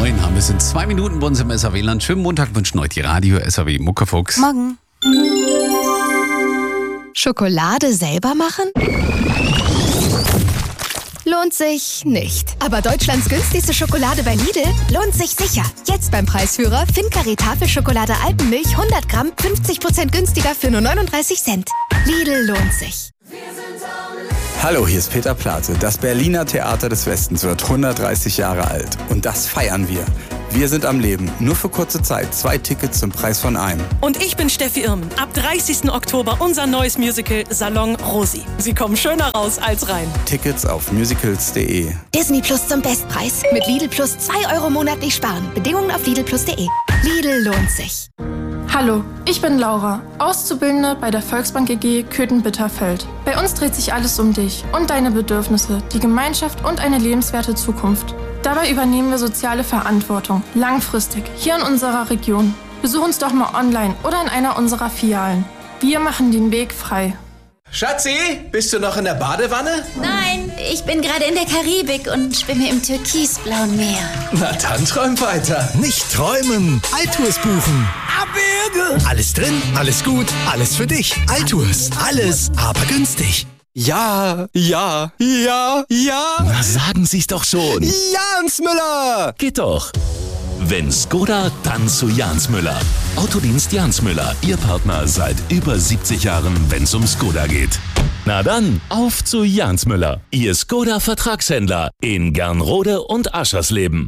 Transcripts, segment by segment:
9 haben. Es sind 2 Minuten bei uns im SAW-Land. Schönen Montag wünschen heute die Radio SAW Muckefuchs. Morgen. Schokolade selber machen? Lohnt sich nicht. Aber Deutschlands günstigste Schokolade bei Lidl lohnt sich sicher. Jetzt beim Preisführer Fincari Tafelschokolade Alpenmilch 100 Gramm 50% günstiger für nur 39 Cent. Lidl lohnt sich. Hallo, hier ist Peter Plate. Das Berliner Theater des Westens wird 130 Jahre alt. Und das feiern wir. Wir sind am Leben. Nur für kurze Zeit. 2 Tickets zum Preis von einem. Und ich bin Steffi Irmen. Ab 30. Oktober unser neues Musical Salon Rosi. Sie kommen schöner raus als rein. Tickets auf musicals.de. Disney Plus zum Bestpreis. Mit Lidl Plus 2 Euro monatlich sparen. Bedingungen auf lidlplus.de. Lidl lohnt sich. Hallo, ich bin Laura, Auszubildende bei der Volksbank EG Köthen-Bitterfeld. Bei uns dreht sich alles um dich und deine Bedürfnisse, die Gemeinschaft und eine lebenswerte Zukunft. Dabei übernehmen wir soziale Verantwortung, langfristig, hier in unserer Region. Besuch uns doch mal online oder in einer unserer Filialen. Wir machen den Weg frei. Schatzi, bist du noch in der Badewanne? Nein, ich bin gerade in der Karibik und schwimme im türkisblauen Meer. Na dann träum weiter. Nicht träumen, Altours buchen. Abwürge! Alles drin, alles gut, alles für dich. Altours, alles, aber günstig. Ja. Na, sagen Sie's doch schon. Jans Müller! Geht doch. Wenn Skoda, dann zu Jans Müller. Autodienst Jans Müller, Ihr Partner seit über 70 Jahren, wenn's um Skoda geht. Na dann, auf zu Jans Müller, Ihr Skoda-Vertragshändler in Gernrode und Aschersleben.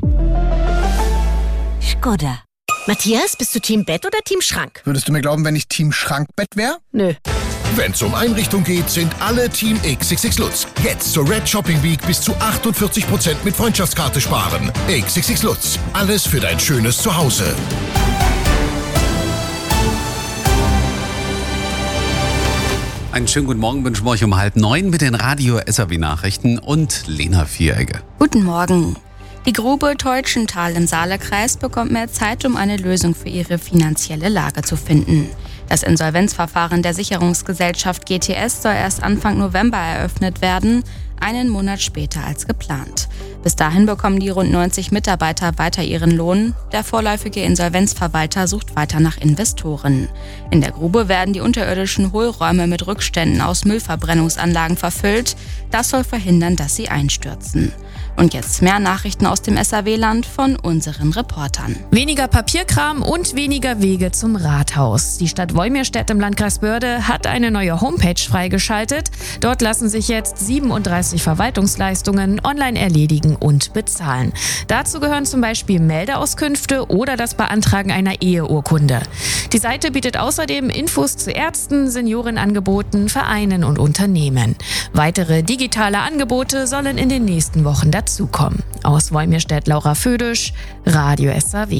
Skoda. Matthias, bist du Team Bett oder Team Schrank? Würdest du mir glauben, wenn ich Team Schrankbett wäre? Nö. Wenn's um Einrichtung geht, sind alle Team XXX Lutz. Jetzt zur Red Shopping Week bis zu 48% mit Freundschaftskarte sparen. XXX Lutz. Alles für dein schönes Zuhause. Einen schönen guten Morgen wünschen wir euch um 8:30 mit den Radio SAW Nachrichten und Lena Vieregge. Guten Morgen. Die Grube Teutschenthal im Saale-Kreis bekommt mehr Zeit, um eine Lösung für ihre finanzielle Lage zu finden. Das Insolvenzverfahren der Sicherungsgesellschaft GTS soll erst Anfang November eröffnet werden, einen Monat später als geplant. Bis dahin bekommen die rund 90 Mitarbeiter weiter ihren Lohn. Der vorläufige Insolvenzverwalter sucht weiter nach Investoren. In der Grube werden die unterirdischen Hohlräume mit Rückständen aus Müllverbrennungsanlagen verfüllt. Das soll verhindern, dass sie einstürzen. Und jetzt mehr Nachrichten aus dem SAW-Land von unseren Reportern. Weniger Papierkram und weniger Wege zum Rathaus. Die Stadt Wolmirstedt im Landkreis Börde hat eine neue Homepage freigeschaltet. Dort lassen sich jetzt 37 Verwaltungsleistungen online erledigen und bezahlen. Dazu gehören zum Beispiel Meldeauskünfte oder das Beantragen einer Eheurkunde. Die Seite bietet außerdem Infos zu Ärzten, Seniorenangeboten, Vereinen und Unternehmen. Weitere digitale Angebote sollen in den nächsten Wochen dazukommen. Aus Wolmirstedt Laura Födisch, Radio SAW.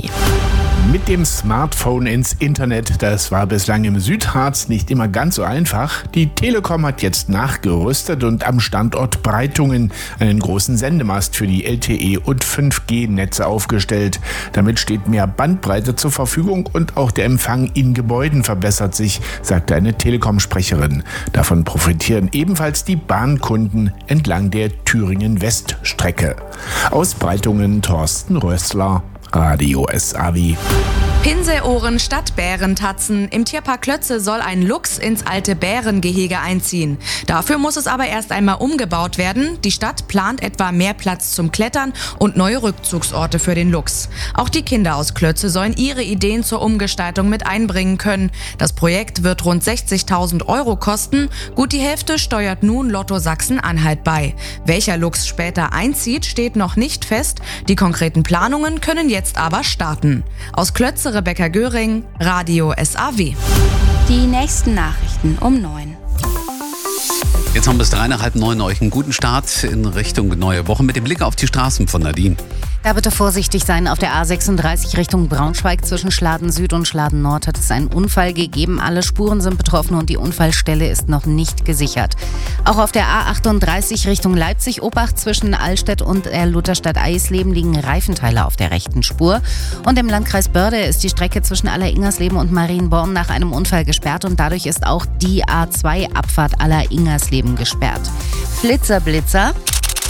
Mit dem Smartphone ins Internet, das war bislang im Südharz nicht immer ganz so einfach. Die Telekom hat jetzt nachgerüstet und am Standort Breitungen einen großen Sendemast für die LTE- und 5G-Netze aufgestellt. Damit steht mehr Bandbreite zur Verfügung und auch der Empfang in Gebäuden verbessert sich, sagte eine Telekom-Sprecherin. Davon profitieren ebenfalls die Bahnkunden entlang der Thüringen-West-Strecke. Aus Breitungen Thorsten Rössler, Radio SAW. Pinselohren statt Bärentatzen. Im Tierpark Klötze soll ein Luchs ins alte Bärengehege einziehen. Dafür muss es aber erst einmal umgebaut werden. Die Stadt plant etwa mehr Platz zum Klettern und neue Rückzugsorte für den Luchs. Auch die Kinder aus Klötze sollen ihre Ideen zur Umgestaltung mit einbringen können. Das Projekt wird rund 60.000 € kosten. Gut die Hälfte steuert nun Lotto Sachsen-Anhalt bei. Welcher Luchs später einzieht, steht noch nicht fest. Die konkreten Planungen können jetzt aber starten. Aus Klötze Rebecca Göring, Radio SAW. Die nächsten Nachrichten um 9. Jetzt haben wir bis 3 nach 8:30 euch einen guten Start in Richtung neue Woche mit dem Blick auf die Straßen von Nadine. Da bitte vorsichtig sein. Auf der A36 Richtung Braunschweig zwischen Schladen Süd und Schladen Nord hat es einen Unfall gegeben. Alle Spuren sind betroffen und die Unfallstelle ist noch nicht gesichert. Auch auf der A38 Richtung Leipzig-Obacht zwischen Allstedt und der Lutherstadt Eisleben liegen Reifenteile auf der rechten Spur. Und im Landkreis Börde ist die Strecke zwischen Alleringersleben und Marienborn nach einem Unfall gesperrt und dadurch ist auch die A2-Abfahrt Alleringersleben gesperrt. Flitzer, Blitzer.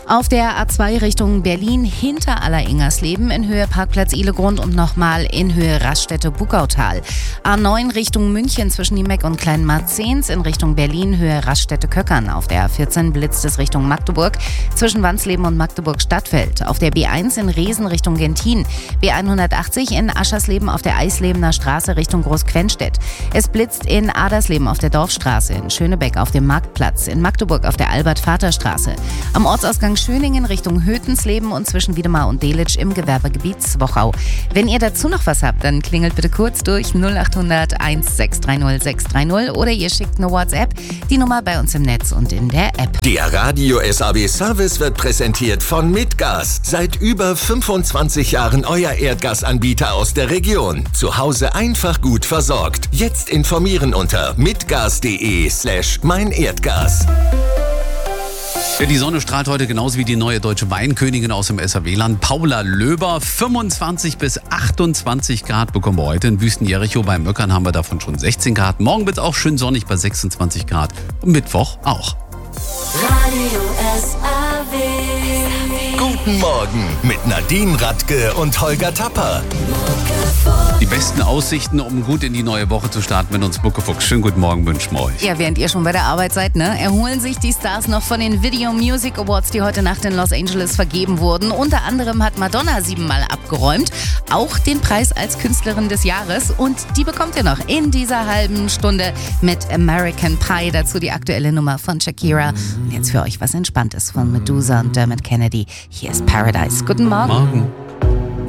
Auf der A2 Richtung Berlin hinter Aller-Ingersleben in Höhe Parkplatz Ihlegrund und nochmal in Höhe Raststätte-Bugautal. A9 Richtung München zwischen Niemeck und Kleinmarzens in Richtung Berlin Höhe Raststätte-Köckern. Auf der A14 blitzt es Richtung Magdeburg zwischen Wansleben und Magdeburg-Stadtfeld. Auf der B1 in Reesen Richtung Gentin. B180 in Aschersleben auf der Eislebener Straße Richtung Großquenstedt. Es blitzt in Adersleben auf der Dorfstraße, in Schönebeck auf dem Marktplatz, in Magdeburg auf der Albert-Vater-Straße. Am Ortsausgang Schöningen Richtung Hötensleben und zwischen Wiedemar und Delitzsch im Gewerbegebiet Zwochau. Wenn ihr dazu noch was habt, dann klingelt bitte kurz durch 0800 1630 630 oder ihr schickt eine WhatsApp. Die Nummer bei uns im Netz und in der App. Der Radio SAW Service wird präsentiert von Mitgas. Seit über 25 Jahren euer Erdgasanbieter aus der Region. Zu Hause einfach gut versorgt. Jetzt informieren unter mitgas.de/meinerdgas. Ja, die Sonne strahlt heute genauso wie die neue deutsche Weinkönigin aus dem SAW-Land, Paula Löber. 25 bis 28 Grad bekommen wir heute. In Wüsten-Jericho bei Möckern haben wir davon schon 16 Grad. Morgen wird es auch schön sonnig bei 26 Grad. Und Mittwoch auch. Radio SAW. Guten Morgen mit Nadine Radke und Holger Tapper. Die besten Aussichten, um gut in die neue Woche zu starten, wenn uns Muckefuchs. Schönen guten Morgen wünschen wir euch. Ja, während ihr schon bei der Arbeit seid, erholen sich die Stars noch von den Video Music Awards, die heute Nacht in Los Angeles vergeben wurden. Unter anderem hat Madonna 7-mal abgeräumt. Auch den Preis als Künstlerin des Jahres. Und die bekommt ihr noch in dieser halben Stunde mit American Pie. Dazu die aktuelle Nummer von Shakira. Und jetzt für euch was Entspanntes von Medusa und Dermot Kennedy. Hier ist Paradise. Guten Morgen. Morgen.